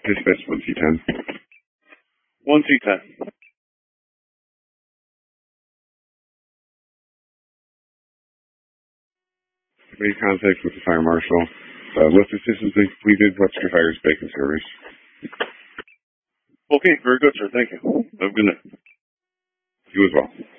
Dispatch 1C10. 1C10. Made contact with the fire marshal. Lift assistance been completed. Webster Fire is back in service. Okay, very good, sir. Thank you. Have a good night. You as well.